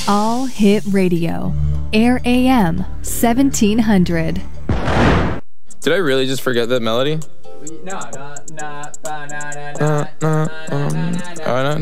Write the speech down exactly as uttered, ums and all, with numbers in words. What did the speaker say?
All Hit Radio. Air A M seventeen hundred. Did I really just forget that melody? No, no, no, no, no, no, Uh, uh, um, uh,